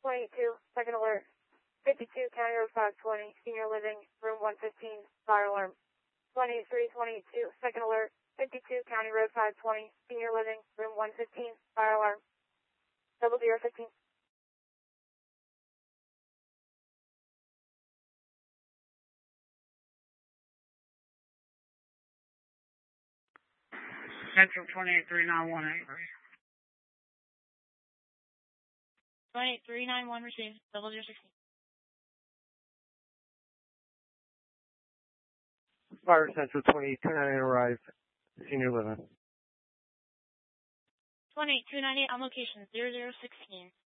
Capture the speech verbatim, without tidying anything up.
twenty-two, second alert. fifty-two County Road five twenty, senior living, room one fifteen, fire alarm. twenty-three twenty-two, second alert. fifty-two County Road five twenty, senior living, room one fifteen, fire alarm. Double zero fifteen. Central twenty-eight three nine one eight. twenty-eight three nine one received. Double zero sixteen. Fire Central twenty-eight two nine eight arrived. Senior living. twenty-eight two ninety-eight on location. zero zero sixteen.